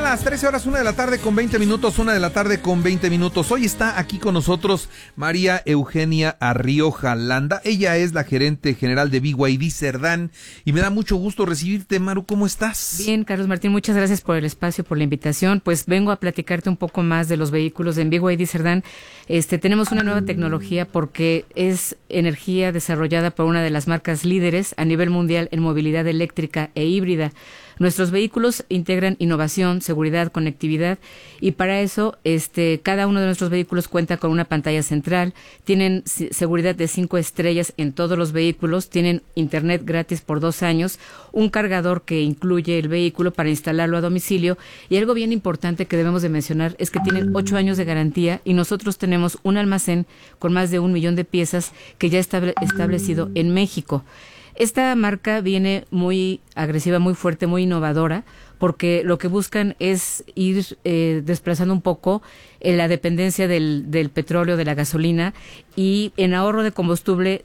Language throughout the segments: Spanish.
las 13 horas, 1 de la tarde con 20 minutos, 1 de la tarde con 20 minutos. Hoy está aquí con nosotros María Eugenia Arrioja Landa. Ella es la gerente general de BYD Cerdán y me da mucho gusto recibirte, Maru. ¿Cómo estás? Bien, Carlos Martín, muchas gracias por el espacio, por la invitación. Pues vengo a platicarte un poco más de los vehículos en BYD Cerdán. Tenemos una nueva tecnología porque es energía desarrollada por una de las marcas líderes a nivel mundial en movilidad eléctrica e híbrida. Nuestros vehículos integran innovación, seguridad, conectividad y para eso cada uno de nuestros vehículos cuenta con una pantalla central, tienen seguridad de 5 estrellas en todos los vehículos, tienen internet gratis por 2 años, un cargador que incluye el vehículo para instalarlo a domicilio y algo bien importante que debemos de mencionar es que tienen 8 años de garantía y nosotros tenemos un almacén con más de 1 millón de piezas que ya está establecido en México. Esta marca viene muy agresiva, muy fuerte, muy innovadora, porque lo que buscan es ir desplazando un poco la dependencia del petróleo, de la gasolina, y en ahorro de combustible,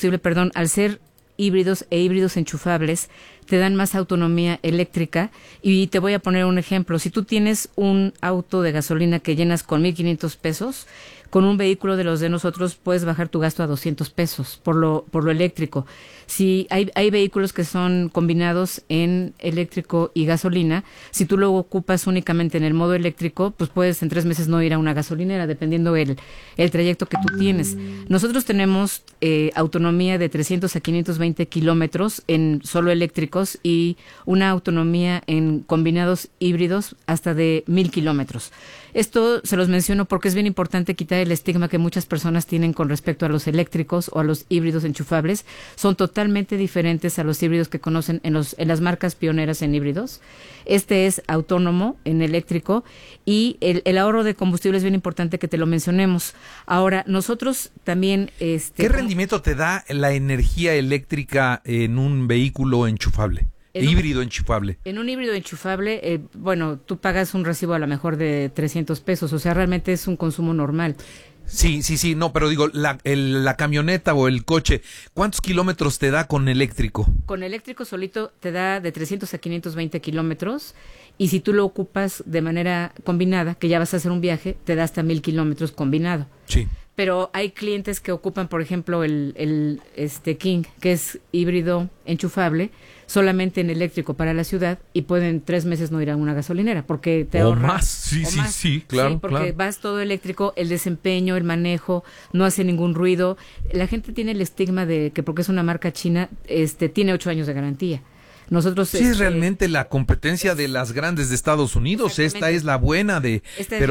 al ser híbridos e híbridos enchufables, te dan más autonomía eléctrica. Y te voy a poner un ejemplo. Si tú tienes un auto de gasolina que llenas con 1,500 pesos, con un vehículo de los de nosotros puedes bajar tu gasto a 200 pesos por lo eléctrico. Si hay vehículos que son combinados en eléctrico y gasolina, si tú lo ocupas únicamente en el modo eléctrico, pues puedes en 3 meses no ir a una gasolinera, dependiendo el trayecto que tú tienes. Nosotros tenemos autonomía de 300 a 520 kilómetros en solo eléctricos y una autonomía en combinados híbridos hasta de 1,000 kilómetros. Esto se los menciono porque es bien importante quitar el estigma que muchas personas tienen con respecto a los eléctricos o a los híbridos enchufables. Son totalmente diferentes a los híbridos que conocen en las marcas pioneras en híbridos. Este es autónomo en eléctrico y el ahorro de combustible es bien importante que te lo mencionemos. Ahora, nosotros también... ¿Qué rendimiento te da la energía eléctrica en un vehículo enchufable? Híbrido enchufable. En un híbrido enchufable, tú pagas un recibo a lo mejor de 300 pesos, o sea, realmente es un consumo normal. Sí, no, pero digo, la camioneta o el coche, ¿cuántos kilómetros te da con eléctrico? Con eléctrico solito te da de 300 a 520 kilómetros, y si tú lo ocupas de manera combinada, que ya vas a hacer un viaje, te da hasta 1,000 kilómetros combinado. Sí. Pero hay clientes que ocupan, por ejemplo, el King, que es híbrido enchufable, solamente en eléctrico para la ciudad y pueden 3 meses no ir a una gasolinera porque te ahorra. Más. Sí, claro. Sí, porque claro. Vas todo eléctrico, el desempeño, el manejo, no hace ningún ruido. La gente tiene el estigma de que porque es una marca china, tiene 8 años de garantía. Nosotros sí es realmente la competencia de las grandes de Estados Unidos. Esta es la buena de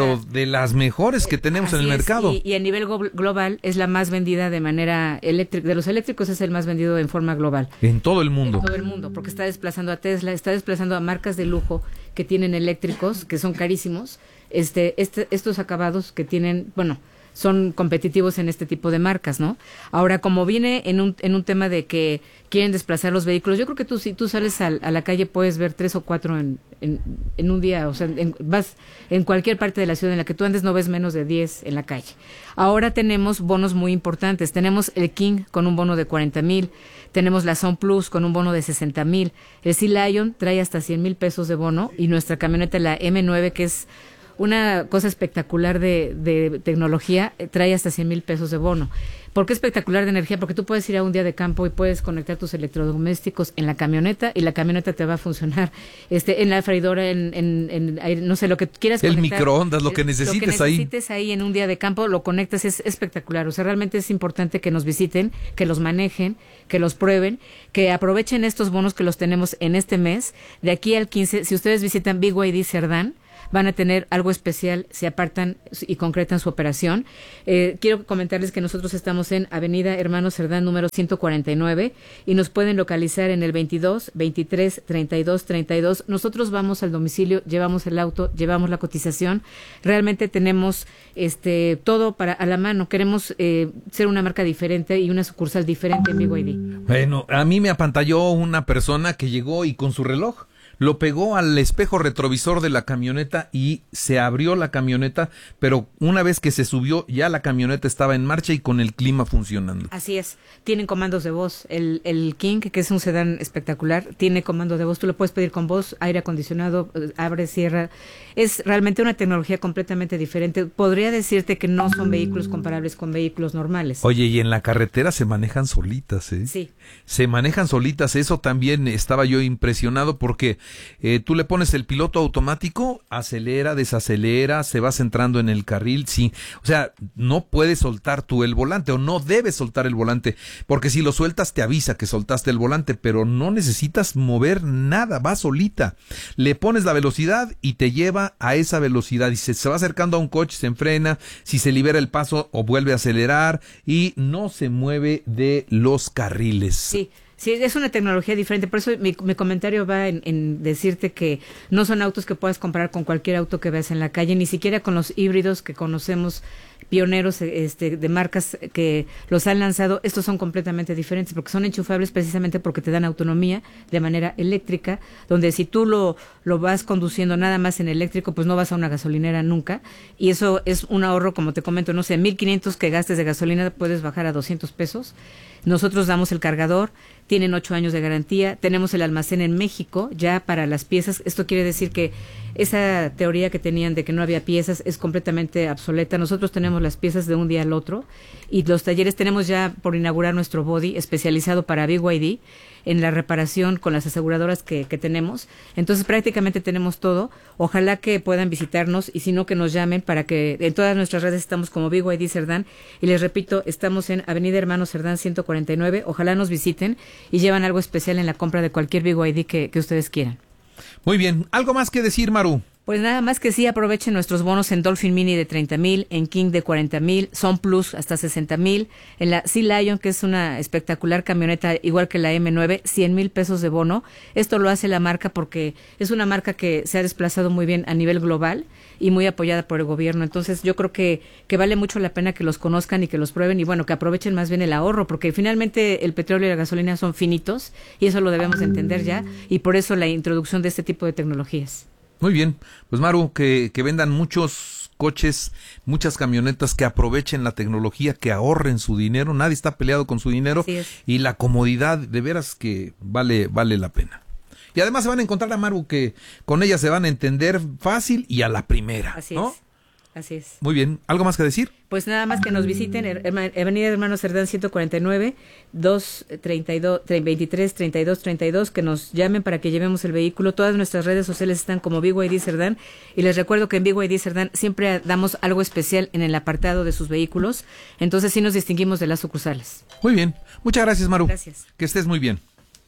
las mejores que tenemos en el mercado. Y a nivel global es la más vendida de manera eléctrica. De los eléctricos es el más vendido en forma global. En todo el mundo. En todo el mundo, porque está desplazando a Tesla, está desplazando a marcas de lujo que tienen eléctricos, que son carísimos. Estos acabados que tienen, son competitivos en este tipo de marcas, ¿no? Ahora, como viene en un tema de que quieren desplazar los vehículos, yo creo que si tú sales a la calle puedes ver 3 o 4 en un día, o sea, vas en cualquier parte de la ciudad en la que tú andes, no ves menos de 10 en la calle. Ahora tenemos bonos muy importantes, tenemos el King con un bono de 40,000, tenemos la Sun Plus con un bono de 60,000, el Sea Lion trae hasta 100,000 pesos de bono y nuestra camioneta, la M9, que es una cosa espectacular de tecnología, trae hasta 100,000 pesos de bono. ¿Por qué espectacular de energía? Porque tú puedes ir a un día de campo y puedes conectar tus electrodomésticos en la camioneta y la camioneta te va a funcionar en la freidora, no sé, lo que quieras el conectar. Microondas, lo que necesites ahí. Lo que necesites ahí en un día de campo, lo conectas, es espectacular. O sea, realmente es importante que nos visiten, que los manejen, que los prueben, que aprovechen estos bonos que los tenemos en este mes. De aquí al 15, si ustedes visitan BYD Cerdán, van a tener algo especial, se apartan y concretan su operación. Quiero comentarles que nosotros estamos en Avenida Hermano Cerdán, número 149, y nos pueden localizar en el 22 23 32 32. Nosotros vamos al domicilio, llevamos el auto, llevamos la cotización. Realmente tenemos todo a la mano. Queremos ser una marca diferente y una sucursal diferente en BYD. Bueno, a mí me apantalló una persona que llegó y con su reloj lo pegó al espejo retrovisor de la camioneta y se abrió la camioneta, pero una vez que se subió ya la camioneta estaba en marcha y con el clima funcionando. Así es, tienen comandos de voz. El King, que es un sedán espectacular, tiene comando de voz, tú lo puedes pedir con voz, aire acondicionado, abre, cierra. Es realmente una tecnología completamente diferente. Podría decirte que no son vehículos comparables con vehículos normales. Oye, y en la carretera se manejan solitas, ¿eh? Sí. Se manejan solitas, eso también estaba yo impresionado porque tú le pones el piloto automático, acelera, desacelera, se va centrando en el carril, sí. O sea, no puedes soltar tú el volante o no debes soltar el volante, porque si lo sueltas te avisa que soltaste el volante, pero no necesitas mover nada, va solita. Le pones la velocidad y te lleva a esa velocidad y se va acercando a un coche, se enfrena, si se libera el paso o vuelve a acelerar y no se mueve de los carriles. Sí. Sí, es una tecnología diferente, por eso mi comentario va en decirte que no son autos que puedas comparar con cualquier auto que veas en la calle, ni siquiera con los híbridos que conocemos, pioneros de marcas que los han lanzado. Estos son completamente diferentes porque son enchufables precisamente porque te dan autonomía de manera eléctrica, donde si tú lo vas conduciendo nada más en eléctrico, pues no vas a una gasolinera nunca, y eso es un ahorro, como te comento, no sé, 1,500 que gastes de gasolina puedes bajar a 200 pesos. Nosotros damos el cargador, tienen 8 años de garantía, tenemos el almacén en México ya para las piezas. Esto quiere decir que esa teoría que tenían de que no había piezas es completamente obsoleta. Nosotros tenemos las piezas de un día al otro y los talleres tenemos ya por inaugurar nuestro body especializado para BYD en la reparación con las aseguradoras que tenemos. Entonces prácticamente tenemos todo. Ojalá que puedan visitarnos y si no que nos llamen para que en todas nuestras redes estamos como BYD Cerdán y les repito, estamos en Avenida Hermano Cerdán 149. Ojalá nos visiten y llevan algo especial en la compra de cualquier BYD que ustedes quieran. Muy bien, ¿algo más que decir, Maru? Pues nada más que sí, aprovechen nuestros bonos en Dolphin Mini de 30,000, en King de 40,000, Son Plus hasta 60,000, en la Sea Lion, que es una espectacular camioneta igual que la M9, 100,000 pesos de bono. Esto lo hace la marca porque es una marca que se ha desplazado muy bien a nivel global y muy apoyada por el gobierno. Entonces yo creo que vale mucho la pena que los conozcan y que los prueben y bueno, que aprovechen más bien el ahorro, porque finalmente el petróleo y la gasolina son finitos y eso lo debemos entender ya y por eso la introducción de este tipo de tecnologías. Muy bien, pues Maru, que vendan muchos coches, muchas camionetas, que aprovechen la tecnología, que ahorren su dinero, nadie está peleado con su dinero y la comodidad, de veras que vale la pena. Y además se van a encontrar a Maru que con ella se van a entender fácil y a la primera. Así ¿no? es. Así es. Muy bien, ¿algo más que decir? Pues nada más que nos visiten, Avenida Hermano Cerdán 149, 233232, que nos llamen para que llevemos el vehículo. Todas nuestras redes sociales están como BYD Cerdán y les recuerdo que en BYD Cerdán siempre damos algo especial en el apartado de sus vehículos, entonces sí nos distinguimos de las sucursales. Muy bien, muchas gracias, Maru. Gracias. Que estés muy bien.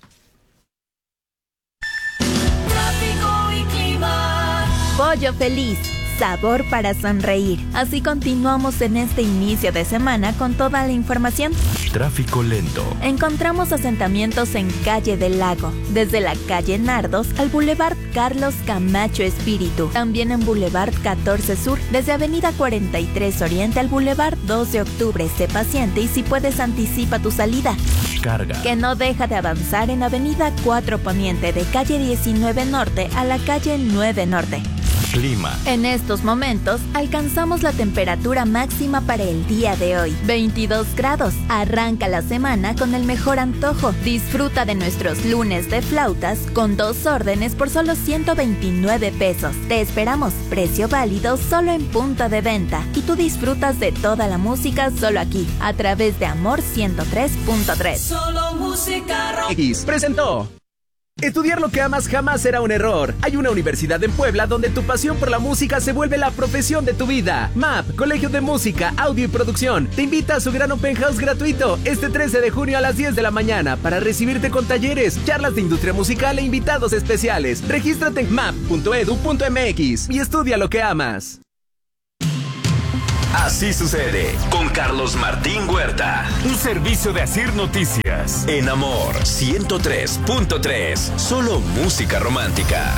Tráfico y clima. Pollo Feliz. Sabor para sonreír. Así continuamos en este inicio de semana con toda la información. Tráfico lento. Encontramos asentamientos en Calle del Lago, desde la calle Nardos al Boulevard Carlos Camacho Espíritu. También en Boulevard 14 Sur, desde Avenida 43 Oriente al Boulevard 2 de Octubre. Sé paciente y si puedes anticipa tu salida. Carga. Que no deja de avanzar en Avenida 4 Poniente, de calle 19 Norte a la calle 9 Norte. Clima. En estos momentos alcanzamos la temperatura máxima para el día de hoy, 22 grados. Arranca la semana con el mejor antojo. Disfruta de nuestros lunes de flautas con 2 órdenes por solo 129 pesos. Te esperamos, precio válido solo en punto de venta. Y tú disfrutas de toda la música solo aquí, a través de Amor 103.3. Solo música rock. X presentó. Estudiar lo que amas jamás será un error. Hay una universidad en Puebla donde tu pasión por la música se vuelve la profesión de tu vida. MAP, Colegio de Música, Audio y Producción, te invita a su gran open house gratuito este 13 de junio a las 10 de la mañana para recibirte con talleres, charlas de industria musical e invitados especiales. Regístrate en map.edu.mx y estudia lo que amas. Así sucede con Carlos Martín Huerta. Un servicio de Asir Noticias. En Amor 103.3. Solo música romántica.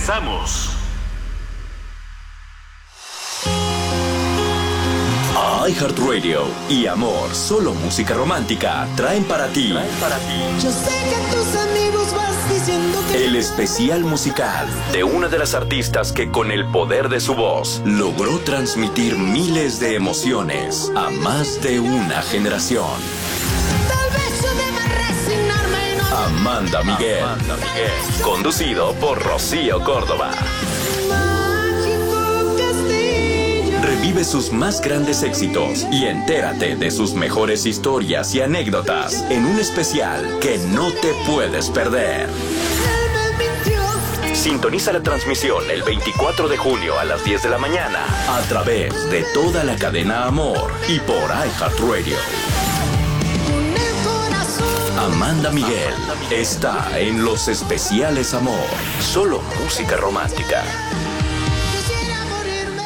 Regresamos. Ay, iHeartRadio y Amor, solo música romántica, traen para ti Yo sé que tus amigos vas diciendo que el especial musical de una de las artistas que con el poder de su voz logró transmitir miles de emociones a más de una generación. tal vez yo deba resignarme y no Amanda Miguel, conducido por Rocío Córdoba. mágico castillo. Revive sus más grandes éxitos y entérate de sus mejores historias y anécdotas en un especial que no te puedes perder. Él me mintió. Sintoniza la transmisión el 24 de junio a las 10 de la mañana a través de toda la cadena Amor y por iHeartRadio. Con el corazón. Amanda Miguel está en los especiales Amor, solo música romántica. Quisiera morirme.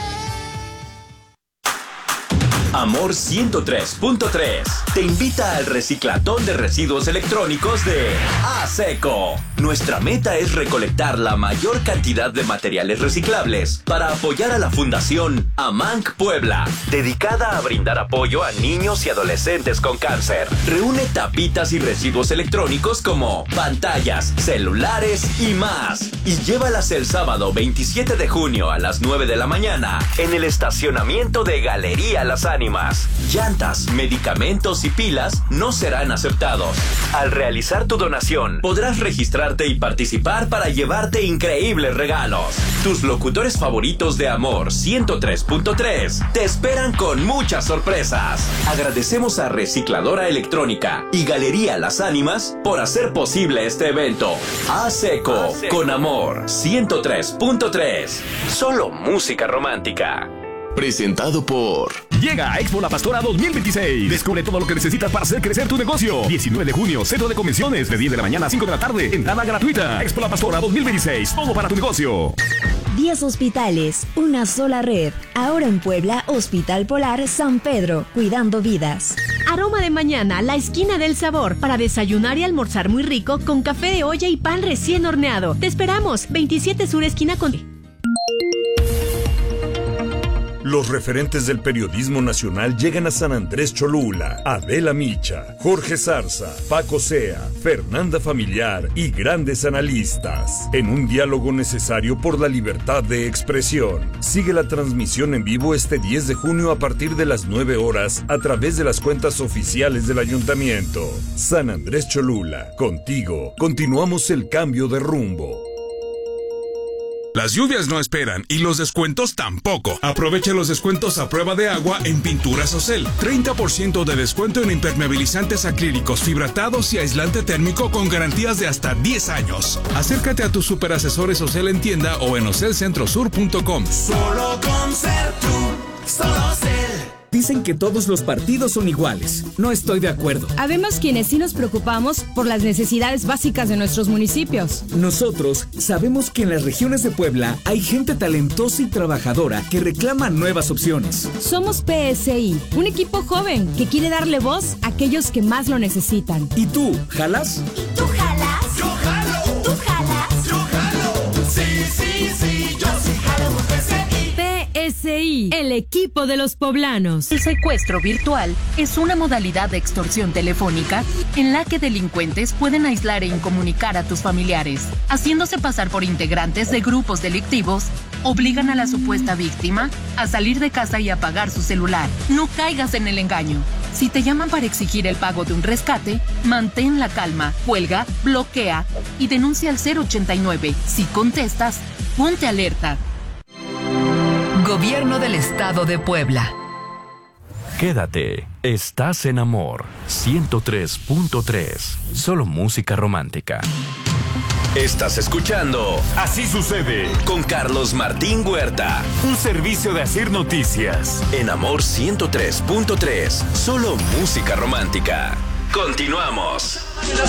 Amor 103.3 te invita al reciclatón de residuos electrónicos de ASECO. Nuestra meta es recolectar la mayor cantidad de materiales reciclables para apoyar a la Fundación AMANC Puebla, dedicada a brindar apoyo a niños y adolescentes con cáncer. Reúne tapitas y residuos electrónicos como pantallas, celulares y más. Y llévalas el sábado 27 de junio a las 9 de la mañana en el estacionamiento de Galería Las Ánimas. Llantas, medicamentos y pilas no serán aceptados. Al realizar tu donación, podrás registrarte y participar para llevarte increíbles regalos. Tus locutores favoritos de Amor 103.3 te esperan con muchas sorpresas. Agradecemos a Recicladora Electrónica y Galería Las Ánimas por hacer posible este evento. ASECO con Amor 103.3. Solo música romántica. Presentado por... Llega a Expo La Pastora 2026. Descubre todo lo que necesitas para hacer crecer tu negocio. 19 de junio, Centro de Convenciones, de 10 de la mañana a 5 de la tarde. Entrada gratuita. Expo La Pastora 2026. Todo para tu negocio. 10 hospitales, una sola red. Ahora en Puebla, Hospital Polar San Pedro, cuidando vidas. Aroma de mañana, la esquina del sabor, para desayunar y almorzar muy rico con café de olla y pan recién horneado. Te esperamos, 27 Sur esquina con... Los referentes del periodismo nacional llegan a San Andrés Cholula. Adela Micha, Jorge Zarza, Paco Sea, Fernanda Familiar y grandes analistas. En un diálogo necesario por la libertad de expresión. Sigue la transmisión en vivo este 10 de junio a partir de las 9 horas a través de las cuentas oficiales del ayuntamiento. San Andrés Cholula, contigo. Continuamos el cambio de rumbo. Las lluvias no esperan y los descuentos tampoco. Aprovecha los descuentos a prueba de agua en Pinturas Ocel. 30% de descuento en impermeabilizantes acrílicos, fibratados y aislante térmico con garantías de hasta 10 años. Acércate a tus superasesores Ocel en tienda o en ocelcentrosur.com. Solo con ser tú, solo ser. Dicen que todos los partidos son iguales. No estoy de acuerdo. Habemos quienes sí nos preocupamos por las necesidades básicas de nuestros municipios. Nosotros sabemos que en las regiones de Puebla hay gente talentosa y trabajadora que reclama nuevas opciones. Somos PSI, un equipo joven que quiere darle voz a aquellos que más lo necesitan. ¿Y tú, jalas? ¿Y tú jalas? Yo jalo. ¿Tú jalas? Yo jalo. Sí, yo sí jalo con PSI. PSI, el equipo de los poblanos. El secuestro virtual es una modalidad de extorsión telefónica en la que delincuentes pueden aislar e incomunicar a tus familiares. Haciéndose pasar por integrantes de grupos delictivos, obligan a la supuesta víctima a salir de casa y apagar su celular. No caigas en el engaño. Si te llaman para exigir el pago de un rescate, mantén la calma, cuelga, bloquea y denuncia al 089. Si contestas, ponte alerta. Gobierno del Estado de Puebla. Quédate, estás en Amor 103.3. Solo música romántica. Estás escuchando Así Sucede con Carlos Martín Huerta. Un servicio de Asir Noticias. En Amor 103.3. Solo música romántica. Continuamos.